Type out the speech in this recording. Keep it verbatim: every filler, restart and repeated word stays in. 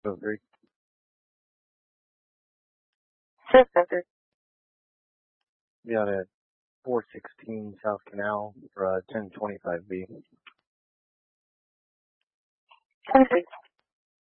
Oh, three. Sure, Center. Be out at four sixteen South Canal for uh, ten twenty-five B. ten three.